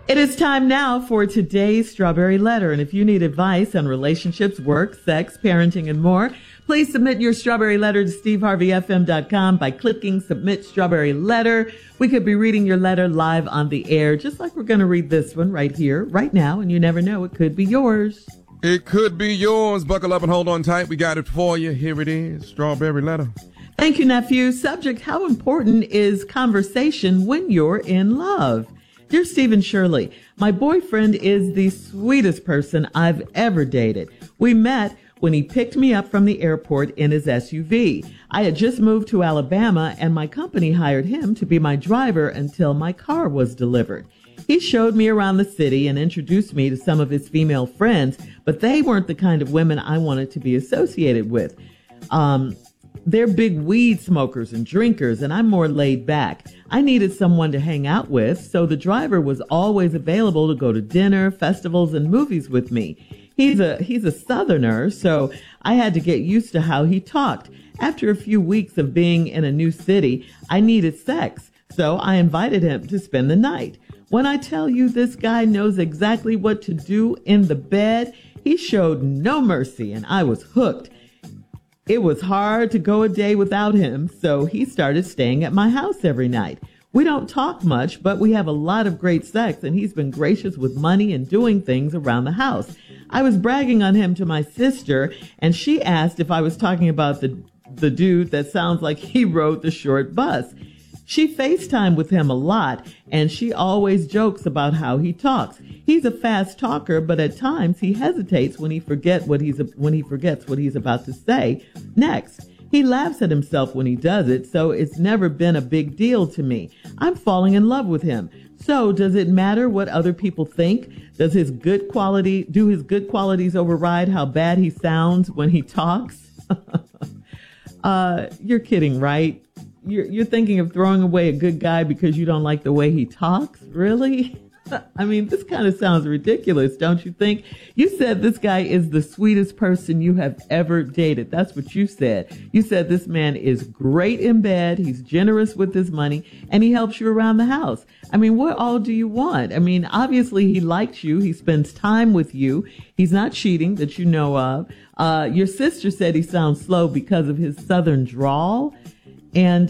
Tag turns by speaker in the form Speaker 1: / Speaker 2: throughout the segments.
Speaker 1: It is time now for today's Strawberry Letter. And if you need advice on relationships, work, sex, parenting, and more, please submit your Strawberry Letter to steveharveyfm.com by clicking Submit Strawberry Letter. We could be reading your letter live on the air, just like we're going to read this one right here, right now. And you never know, it could be yours.
Speaker 2: It could be yours. Buckle up and hold on tight. We got it for you. Here it is, Strawberry Letter.
Speaker 1: Thank you, nephew. Subject: how important is conversation when you're in love? Dear Stephen Shirley, my boyfriend is the sweetest person I've ever dated. We met when he picked me up from the airport in his SUV. I had just moved to Alabama and my company hired him to be my driver until my car was delivered. He showed me around the city and introduced me to some of his female friends, but they weren't the kind of women I wanted to be associated with. They're big weed smokers and drinkers, and I'm more laid back. I needed someone to hang out with, so the driver was always available to go to dinner, festivals, and movies with me. He's a Southerner, so I had to get used to how he talked. After a few weeks of being in a new city, I needed sex, so I invited him to spend the night. When I tell you this guy knows exactly what to do in the bed, he showed no mercy, and I was hooked. It was hard to go a day without him, so he started staying at my house every night. We don't talk much, but we have a lot of great sex, and he's been gracious with money and doing things around the house. I was bragging on him to my sister, and she asked if I was talking about the dude that sounds like he rode the short bus. She FaceTimed with him a lot, and she always jokes about how he talks. He's a fast talker, but at times he hesitates when he forgets what he's about to say next. He laughs at himself when he does it, so it's never been a big deal to me. I'm falling in love with him. So does it matter what other people think? Do his good qualities override how bad he sounds when he talks? You're kidding, right? You're thinking of throwing away a good guy because you don't like the way he talks? Really? I mean, this kind of sounds ridiculous, don't you think? You said this guy is the sweetest person you have ever dated. That's what you said. You said this man is great in bed, he's generous with his money, and he helps you around the house. I mean, what all do you want? I mean, obviously he likes you. He spends time with you. He's not cheating that you know of. Your sister said he sounds slow because of his southern drawl. And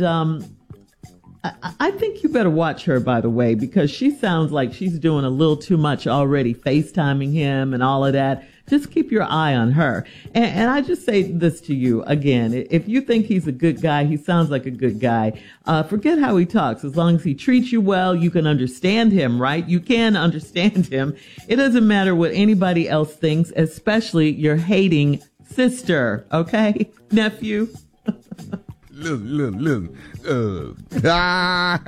Speaker 1: I think you better watch her, by the way, because she sounds like she's doing a little too much already, FaceTiming him and all of that. Just keep your eye on her. And I just say this to you again. If you think he's a good guy, he sounds like a good guy. Forget how he talks. As long as he treats you well, you can understand him, right? You can understand him. It doesn't matter what anybody else thinks, especially your hating sister. Okay, nephew?
Speaker 2: Listen. Yeah.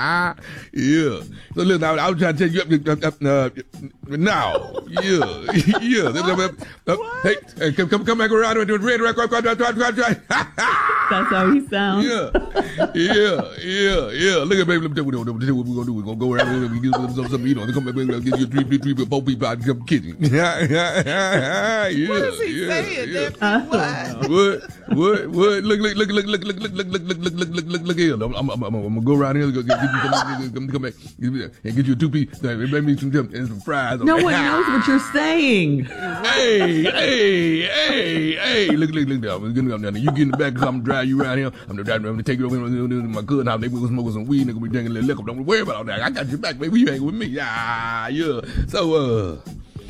Speaker 2: So listen, I was trying to tell you now. Yeah. Hey, come back around with the red.
Speaker 1: That's how he sounds.
Speaker 2: Yeah. Look at baby. Let me tell you what we're gonna do. We're gonna go around and get some eat on. Come back and get you three, 4 people out and come kitchen. Yeah.
Speaker 3: What is he saying?
Speaker 2: What? Look here. I'm gonna go around here, come back and get you a 2-piece. Make me some fries.
Speaker 1: No one knows what you're saying.
Speaker 2: Hey, look now. You get in the back because I'm gonna drive you around here. I'm gonna take you over to my cousin house. They gonna smoke some weed, nigga. We drinking a little liquor. Don't worry about all that. I got your back, baby. You hang with me. Yeah. So,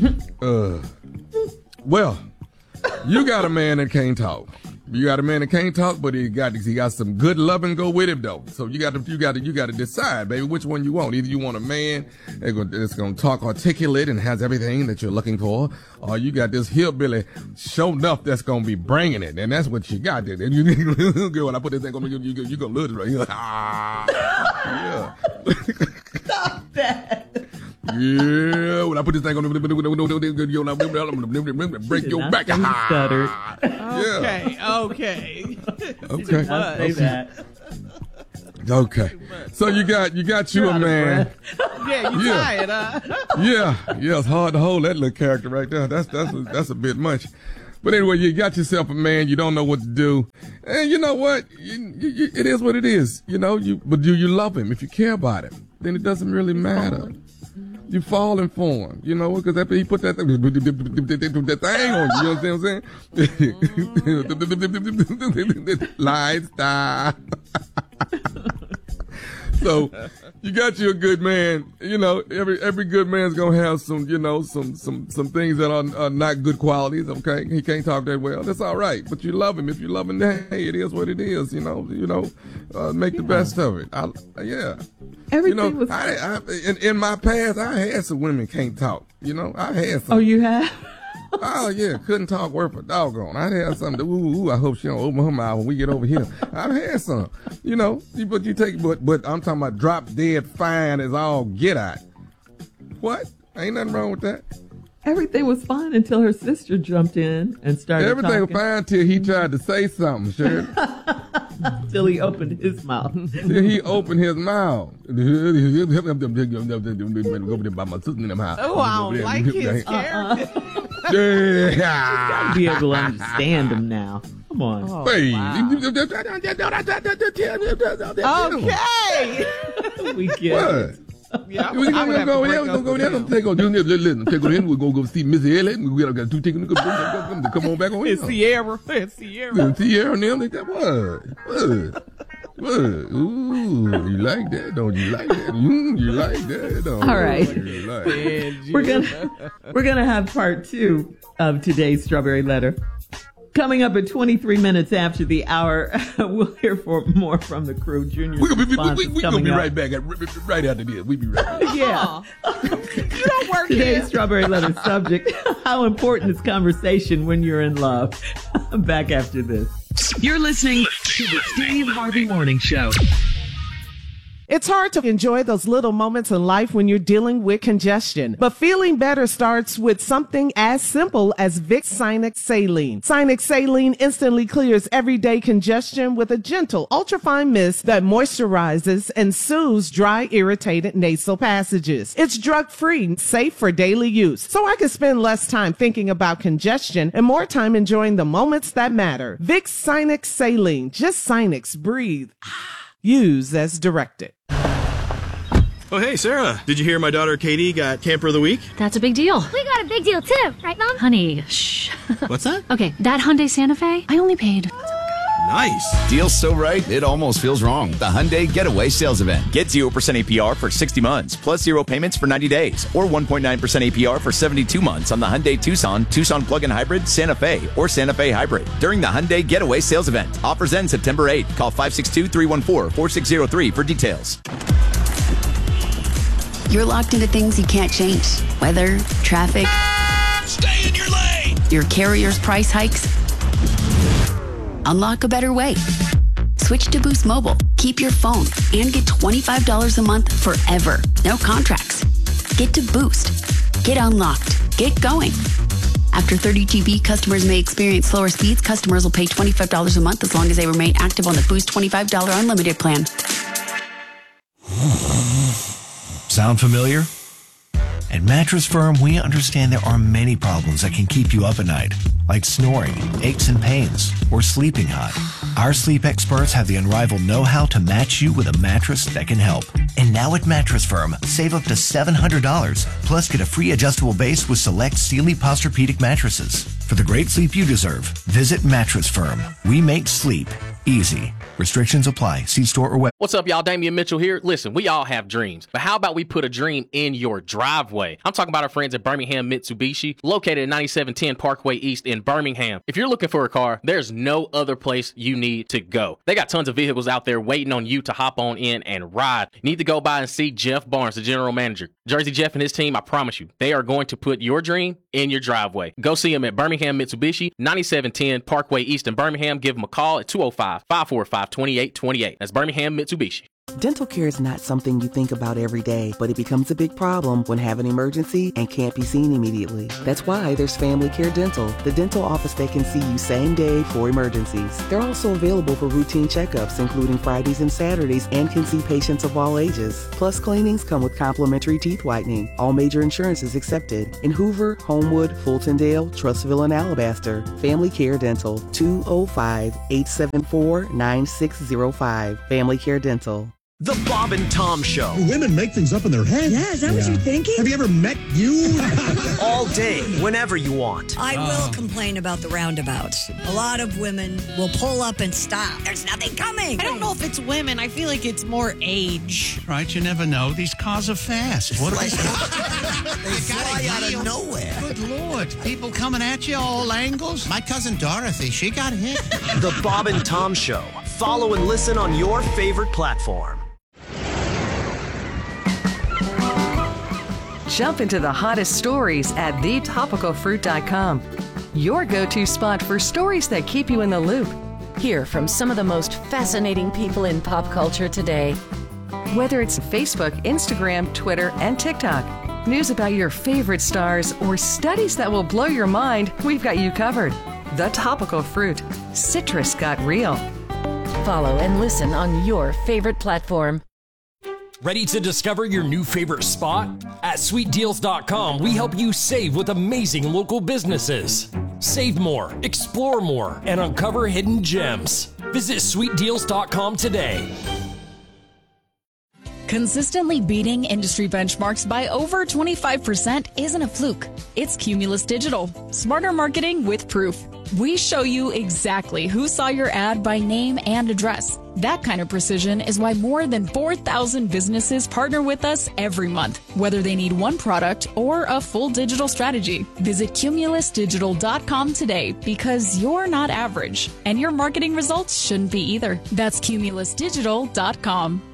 Speaker 2: well, you got a man that can't talk. You got a man that can't talk, but he got some good loving go with him though. So you got to decide, baby, which one you want. Either you want a man that's gonna talk articulate and has everything that you're looking for, or you got this hillbilly show enough that's gonna be bringing it, and that's what you got there. And you when I put this thing on you gonna love it right here. Yeah.
Speaker 1: Stop that.
Speaker 2: Yeah, when I put this thing on, I'm gonna break your back.
Speaker 1: Stuttered.
Speaker 3: Okay.
Speaker 1: Say that.
Speaker 2: Okay. So you got you a man.
Speaker 3: Yeah, you tired, huh?
Speaker 2: Yeah, it's hard to hold that little character right there. That's a bit much. But anyway, you got yourself a man. You don't know what to do, and you know what? It is what it is. You know, but do you love him? If you care about him, then it doesn't really matter. You falling for him, you know, because after he put that thing on you, you know what I'm saying? Lifestyle. So you got you a good man. You know, every good man's gonna have some, you know, some things that are not good qualities. Okay, he can't talk that well. That's all right. But you love him. If you love him, hey, it is what it is. You know, make the best of it.
Speaker 1: Everything was.
Speaker 2: In my past, I had some women can't talk. You know, I had some.
Speaker 1: Oh, you have?
Speaker 2: Oh yeah, couldn't talk worth a doggone. I had something. Ooh, I hope she don't open her mouth when we get over here. I've had some, you know. But I'm talking about drop dead fine as all get out. What? Ain't nothing wrong with that.
Speaker 1: Everything was fine until her sister jumped in and started
Speaker 2: Everything
Speaker 1: talking.
Speaker 2: was fine till he tried to say something, Shirley.
Speaker 1: Till he opened his mouth.
Speaker 2: Till he opened his mouth.
Speaker 3: Oh, I don't like his character.
Speaker 1: Gotta be able to understand him now. Come on.
Speaker 3: Oh,
Speaker 2: Hey.
Speaker 3: wow. Okay.
Speaker 1: We get
Speaker 2: What?
Speaker 1: it.
Speaker 3: Yeah,
Speaker 2: We're gonna go in there. We're gonna go in there. Take on in. We're gonna go see Missy Elliott. We got two tickets to come on back on in.
Speaker 3: It's Sierra.
Speaker 2: Sierra and them. They got what? Ooh, you like that? Don't you like that? You like that? Don't
Speaker 1: All right.
Speaker 2: you like that?
Speaker 1: We're gonna have part 2 of today's Strawberry Letter. Coming up at 23 minutes after the hour, we'll hear more from the crew. Junior,
Speaker 2: We're gonna be right back right after this. We'll be right back.
Speaker 1: Yeah.
Speaker 3: You don't work
Speaker 1: Today's
Speaker 3: here.
Speaker 1: Strawberry Letter subject: how important is conversation when you're in love? Back after this.
Speaker 4: You're listening to the Steve Harvey Morning Show.
Speaker 3: It's hard to enjoy those little moments in life when you're dealing with congestion. But feeling better starts with something as simple as Vicks Sinex Saline. Sinex Saline instantly clears everyday congestion with a gentle, ultrafine mist that moisturizes and soothes dry, irritated nasal passages. It's drug-free, safe for daily use, so I can spend less time thinking about congestion and more time enjoying the moments that matter. Vicks Sinex Saline. Just Sinex. Breathe. Use as directed.
Speaker 5: Oh, hey, Sarah. Did you hear my daughter Katie got Camper of the Week?
Speaker 6: That's a big deal.
Speaker 7: We got a big deal too, right, Mom?
Speaker 6: Honey, shh.
Speaker 5: What's that?
Speaker 6: Okay, that Hyundai Santa Fe, I only paid.
Speaker 5: Nice.
Speaker 8: Deal's so right, it almost feels wrong. The Hyundai Getaway Sales Event. Get 0% APR for 60 months, plus 0 payments for 90 days, or 1.9% APR for 72 months on the Hyundai Tucson, Tucson Plug-in Hybrid, Santa Fe, or Santa Fe Hybrid during the Hyundai Getaway Sales Event. Offers end September 8th. Call 562-314-4603 for details.
Speaker 9: You're locked into things you can't change. Weather, traffic.
Speaker 8: Stay in your lane!
Speaker 9: Your carrier's price hikes. Unlock a better way. Switch to Boost Mobile. Keep your phone and get $25 a month forever. No contracts. Get to Boost. Get unlocked. Get going. After 30 GB, customers may experience slower speeds. Customers will pay $25 a month as long as they remain active on the Boost $25 unlimited plan.
Speaker 10: Sound familiar? At Mattress Firm, we understand there are many problems that can keep you up at night, like snoring, aches and pains, or sleeping hot. Our sleep experts have the unrivaled know-how to match you with a mattress that can help. And now at Mattress Firm, save up to $700, plus get a free adjustable base with select Sealy Posturepedic mattresses. For the great sleep you deserve, visit Mattress Firm. We make sleep easy. Restrictions apply. See store or web.
Speaker 11: What's up, y'all? Damian Mitchell here. Listen, we all have dreams, but how about we put a dream in your driveway? I'm talking about our friends at Birmingham Mitsubishi, located at 9710 Parkway East in Birmingham. If you're looking for a car, there's no other place you need to go. They got tons of vehicles out there waiting on you to hop on in and ride. You need to go by and see Jeff Barnes, the general manager. Jersey Jeff and his team, I promise you, they are going to put your dream in your driveway. Go see them at Birmingham Mitsubishi, 9710 Parkway East in Birmingham. Give them a call at 205-545-2828. That's Birmingham Mitsubishi.
Speaker 12: Dental care is not something you think about every day, but it becomes a big problem when have an emergency and can't be seen immediately. That's why there's Family Care Dental, the dental office that can see you same day for emergencies. They're also available for routine checkups, including Fridays and Saturdays, and can see patients of all ages. Plus, cleanings come with complimentary teeth whitening. All major insurances accepted. In Hoover, Homewood, Fultondale, Trustville, and Alabaster. Family Care Dental, 205-874-9605. Family Care Dental.
Speaker 13: The Bob and Tom Show.
Speaker 14: Women make things up in their head.
Speaker 15: Yeah, is that what you're thinking?
Speaker 14: Have you ever met you?
Speaker 13: All day, whenever you want.
Speaker 15: I will complain about the roundabouts. A lot of women will pull up and stop. There's nothing coming.
Speaker 16: I don't know if it's women. I feel like it's more age.
Speaker 17: Right, you never know. These cars are fast. What are they?
Speaker 18: They fly out of nowhere.
Speaker 17: Good Lord. People coming at you all angles. My cousin Dorothy, she got hit.
Speaker 13: The Bob and Tom Show. Follow and listen on your favorite platform.
Speaker 19: Jump into the hottest stories at thetopicalfruit.com. Your go-to spot for stories that keep you in the loop.
Speaker 20: Hear from some of the most fascinating people in pop culture today.
Speaker 19: Whether it's Facebook, Instagram, Twitter, and TikTok, news about your favorite stars, or studies that will blow your mind, we've got you covered. The Topical Fruit. Citrus got real.
Speaker 20: Follow and listen on your favorite platform.
Speaker 21: Ready to discover your new favorite spot? At sweetdeals.com, we help you save with amazing local businesses. Save more, explore more, and uncover hidden gems. Visit sweetdeals.com today.
Speaker 22: Consistently beating industry benchmarks by over 25% isn't a fluke. It's Cumulus Digital. Smarter marketing with proof. We show you exactly who saw your ad by name and address. That kind of precision is why more than 4,000 businesses partner with us every month, whether they need one product or a full digital strategy. Visit cumulusdigital.com today because you're not average, and your marketing results shouldn't be either. That's cumulusdigital.com.